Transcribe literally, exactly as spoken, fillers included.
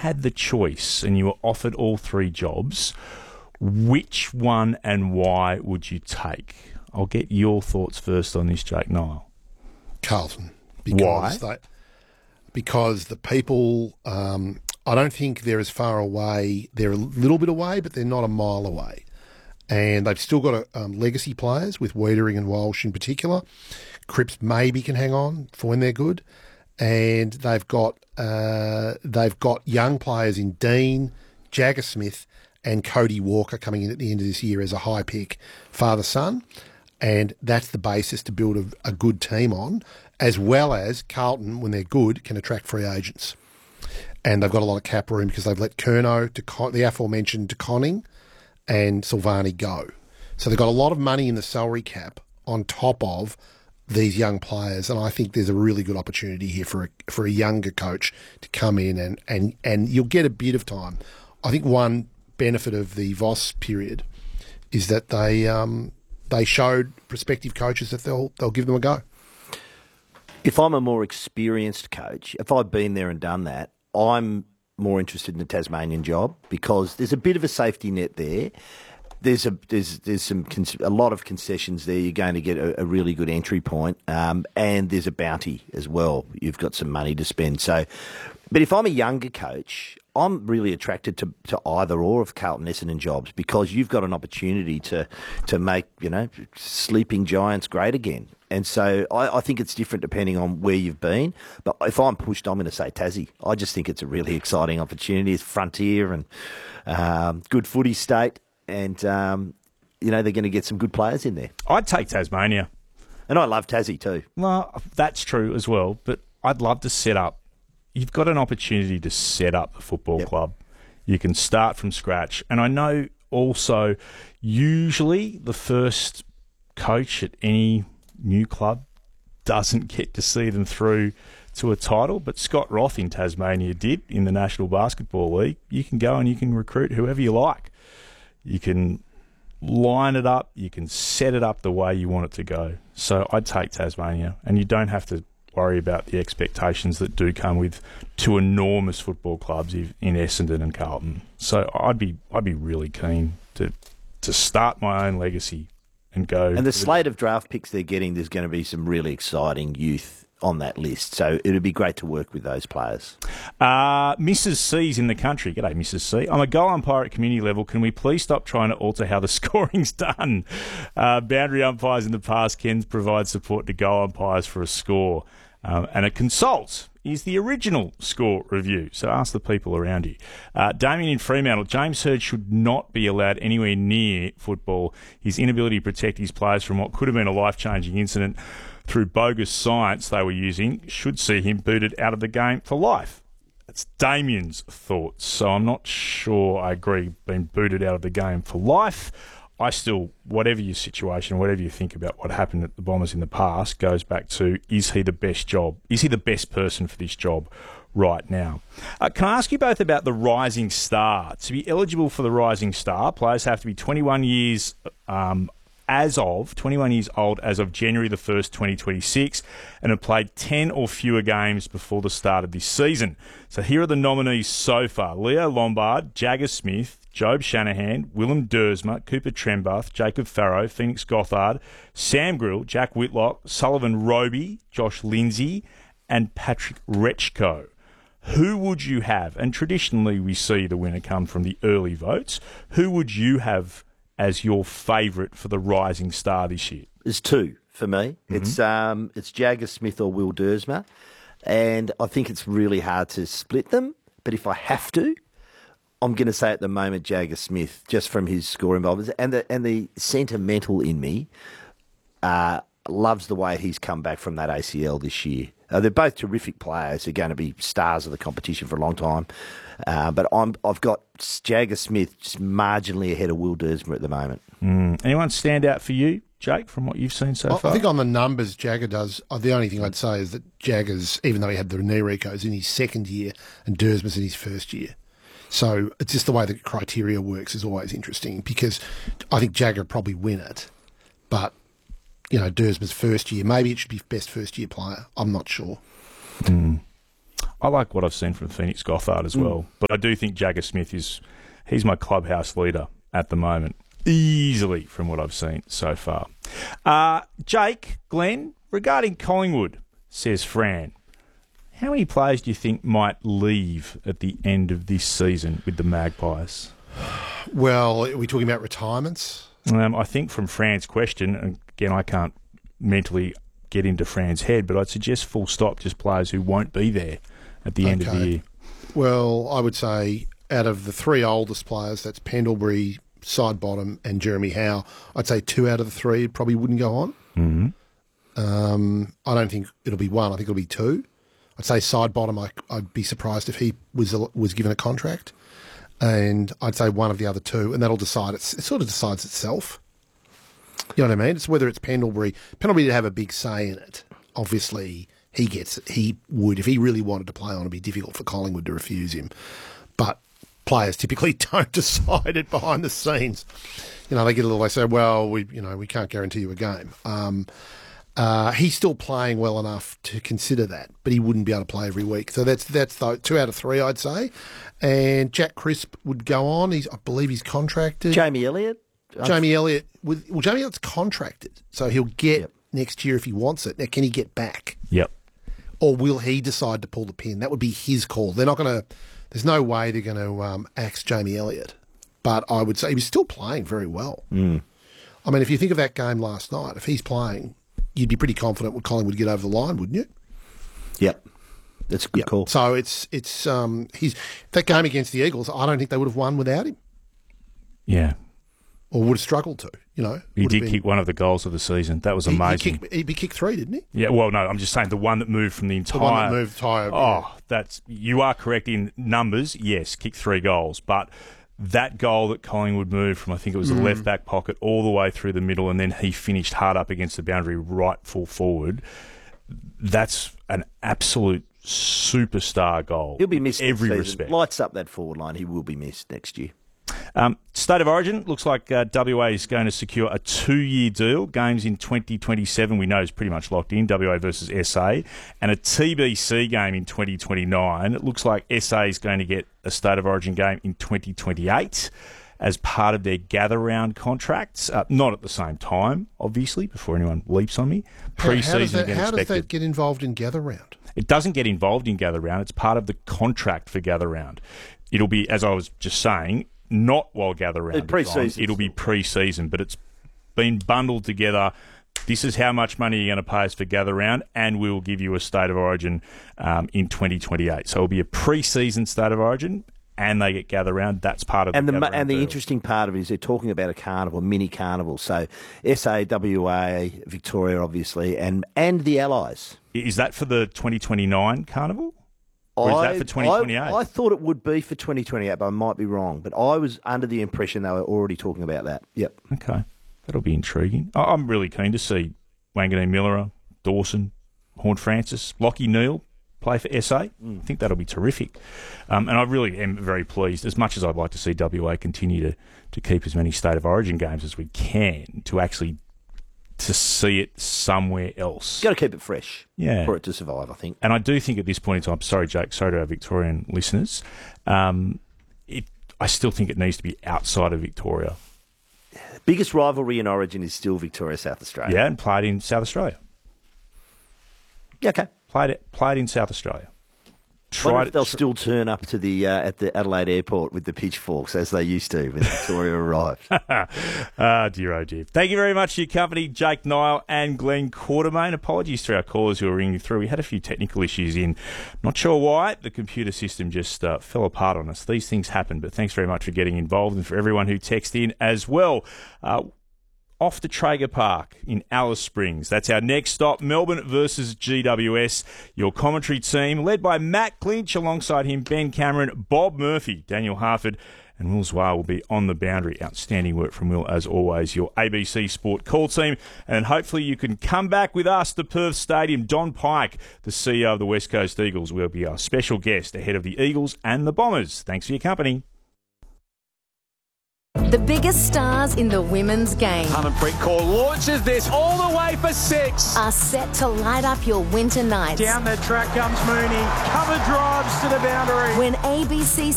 had the choice and you were offered all three jobs, which one and why would you take? I'll get your thoughts first on this, Jake Niall. Carlton. Because Why? They, because the people, um, I don't think they're as far away. They're a little bit away, but they're not a mile away. And they've still got a, um, legacy players with Wiedering and Walsh in particular. Cripps maybe can hang on for when they're good. And they've got uh, they've got young players in Dean, Jagger Smith, and Cody Walker coming in at the end of this year as a high pick father-son. And that's the basis to build a, a good team on, as well as Carlton, when they're good, can attract free agents. And they've got a lot of cap room because they've let Curnow, to Con- the aforementioned De Conning, and Silvani go. So they've got a lot of money in the salary cap on top of these young players, and I think there's a really good opportunity here for a, for a younger coach to come in, and, and, and you'll get a bit of time. I think one benefit of the Voss period is that they um, they showed prospective coaches that they'll they'll give them a go. If I'm a more experienced coach, if I've been there and done that, I'm more interested in the Tasmanian job because there's a bit of a safety net there. There's a there's there's some a lot of concessions there. You're going to get a, a really good entry point, um, and there's a bounty as well. You've got some money to spend. So, but if I'm a younger coach, I'm really attracted to, to either or of Carlton Essendon jobs because you've got an opportunity to to make you know sleeping giants great again. And so I, I think it's different depending on where you've been. But if I'm pushed, I'm going to say Tassie. I just think it's a really exciting opportunity. It's frontier and um, good footy state. And, um, you know, they're going to get some good players in there. I'd take Tasmania. And I love Tassie too. Well, that's true as well, but I'd love to set up. You've got an opportunity to set up the football yep. club. You can start from scratch. And I know also usually the first coach at any new club doesn't get to see them through to a title, but Scott Roth in Tasmania did in the National Basketball League. You can go and you can recruit whoever you like. You can line it up. You can set it up the way you want it to go. So I'd take Tasmania, and you don't have to worry about the expectations that do come with two enormous football clubs in Essendon and Carlton. So I'd be I'd be really keen to to start my own legacy and go. And the slate of draft picks they're getting, there's going to be some really exciting youth on that list. So it would be great to work with those players. Uh, Missus C's in the country. G'day, Missus C. I'm a goal umpire at community level. Can we please stop trying to alter how the scoring's done? Uh, boundary umpires in the past can provide support to goal umpires for a score. Um, and a consult is the original score review. So ask the people around you. Uh, Damien in Fremantle. James Hird should not be allowed anywhere near football. His inability to protect his players from what could have been a life-changing incident through bogus science they were using should see him booted out of the game for life. That's Damien's thoughts. So I'm not sure I agree being booted out of the game for life. I still, whatever your situation, whatever you think about what happened at the Bombers in the past, goes back to, is he the best job? Is he the best person for this job right now? Uh, can I ask you both about the Rising Star? To be eligible for the Rising Star, players have to be twenty-one years um, as of, twenty-one years old as of January the first, twenty twenty-six, and have played ten or fewer games before the start of this season. So here are the nominees so far. Leo Lombard, Jagger Smith, Job Shanahan, Willem Dersma, Cooper Trembath, Jacob Farrow, Phoenix Gothard, Sam Grill, Jack Whitlock, Sullivan Roby, Josh Lindsay, and Patrick Rechko. Who would you have? And traditionally we see the winner come from the early votes. Who would you have as your favourite for the Rising Star this year? There's two for me. Mm-hmm. It's um, it's Jagger Smith or Will Dersma. And I think it's really hard to split them. But if I have to, I'm going to say at the moment Jagger Smith, just from his score involvement. And the, and the sentimental in me uh, loves the way he's come back from that A C L this year. Uh, they're both terrific players. They're going to be stars of the competition for a long time. Uh, but I'm, I've got Jagger Smith just marginally ahead of Will Dersma at the moment. Mm. Anyone stand out for you, Jake, from what you've seen so I, far? I think on the numbers Jagger does, uh, the only thing I'd say is that Jagger's, even though he had the knee recos, in his second year and Dersma's in his first year. So it's just the way the criteria works is always interesting because I think Jagger would probably win it. But, you know, Dersma's first year, maybe it should be best first year player. I'm not sure. Mm. I like what I've seen from Phoenix Gothard as well. Mm. But I do think Jagger Smith is he's my clubhouse leader at the moment, easily from what I've seen so far. Uh, Jake, Glenn, regarding Collingwood, says Fran, how many players do you think might leave at the end of this season with the Magpies? Well, are we talking about retirements? Um, I think from Fran's question, again, I can't mentally get into Fran's head, but I'd suggest full stop, just players who won't be there at the okay. end of the year. Well, I would say out of the three oldest players, that's Pendlebury, Sidebottom and Jeremy Howe, I'd say two out of the three probably wouldn't go on. Mm-hmm. Um, I don't think it'll be one. I think it'll be two. I'd say Sidebottom, I, I'd be surprised if he was was given a contract. And I'd say one of the other two, and that'll decide. It's, it sort of decides itself. You know what I mean? It's whether it's Pendlebury. Pendlebury to have a big say in it. Obviously, he gets it. He would, if he really wanted to play on, it'd be difficult for Collingwood to refuse him. But players typically don't decide it behind the scenes. You know, they get a little, they say, well, we, you know, we can't guarantee you a game. Um, uh, he's still playing well enough to consider that, but he wouldn't be able to play every week. So that's that's the, two out of three, I'd say. And Jack Crisp would go on. He's, I believe he's contracted. Jamie Elliott? Jamie Elliott, with, well, Jamie Elliott's contracted, so he'll get yep. next year if he wants it. Now, can he get back? Yep. Or will he decide to pull the pin? That would be his call. They're not going to, there's no way they're going to um, axe Jamie Elliott. But I would say he was still playing very well. Mm. I mean, if you think of that game last night, if he's playing, you'd be pretty confident Collingwood would get over the line, wouldn't you? Yep. That's a good yep. call. So it's, it's um, he's, that game against the Eagles, I don't think they would have won without him. Yeah. Or would have struggled to, you know. He did been, kick one of the goals of the season. That was amazing. He, he, kicked, he, he kicked three, didn't he? Yeah, well, no, I'm just saying the one that moved from the entire... The one that moved entire... Oh, yeah. that's... You are correct in numbers, yes, kicked three goals, but that goal that Collingwood moved from, I think it was the mm. left back pocket all the way through the middle, and then he finished hard up against the boundary right full forward, that's an absolute superstar goal. He'll be missed in every season. respect. Lights up that forward line. He will be missed next year. Um, State of Origin, looks like uh, W A is going to secure a two-year deal. Games in twenty twenty-seven, we know, is pretty much locked in, W A versus S A. And a T B C game in twenty twenty-nine. It looks like S A is going to get a State of Origin game in twenty twenty-eight as part of their gather-round contracts. Uh, not at the same time, obviously, before anyone leaps on me. Pre-season how, how, does that, again how does expected. that get involved in gather-round? It doesn't get involved in gather-round. It's part of the contract for gather-round. It'll be, as I was just saying... Not while gather round. Pre-season. It'll be pre-season, but it's been bundled together. This is how much money you're going to pay us for gather round, and we'll give you a State of Origin um, in twenty twenty-eight. So it'll be a pre-season State of Origin, and they get gather round. That's part of and the the gather and the deal. Interesting part of it is they're talking about a carnival, a mini carnival. So S A, W A, Victoria, obviously, and and the Allies. Is that for the twenty twenty-nine carnival? Or is that for twenty twenty-eight? I, I thought it would be for twenty twenty-eight, but I might be wrong. But I was under the impression they were already talking about that. Yep. Okay. That'll be intriguing. I'm really keen to see Wanganeen Miller, Dawson, Horne-Francis, Lockie Neal play for S A. Mm. I think that'll be terrific. Um, and I really am very pleased, as much as I'd like to see W A continue to, to keep as many State of Origin games as we can, to actually to see it somewhere else. Got to keep it fresh yeah. for it to survive, I think. And I do think at this point in time, sorry, Jake, sorry to our Victorian listeners, um, it, I still think it needs to be outside of Victoria. Biggest rivalry in Origin is still Victoria-South Australia. Yeah, and played in South Australia. Yeah, okay. Played it, played in South Australia. I wonder if they'll still turn up to the uh, at the Adelaide airport with the pitchforks as they used to when Victoria arrived. Ah, dear, oh dear. Thank you very much for your company, Jake Niall and Glenn Quartermain. Apologies to our callers who are ringing through. We had a few technical issues in. Not sure why. The computer system just uh, fell apart on us. These things happen, but thanks very much for getting involved and for everyone who texted in as well. Uh, Off to Traeger Park in Alice Springs. That's our next stop, Melbourne versus G W S. Your commentary team, led by Matt Clinch, alongside him Ben Cameron, Bob Murphy, Daniel Harford, and Will Zwar will be on the boundary. Outstanding work from Will, as always, your A B C Sport call team. And hopefully you can come back with us to Perth Stadium. Don Pike, the C E O of the West Coast Eagles, will be our special guest ahead of the Eagles and the Bombers. Thanks for your company. The biggest stars in the women's game Harmanpreet Kaur launches this all the way for six. are set to light up your winter nights Down the track comes Mooney. Cover drives to the boundary. when A B C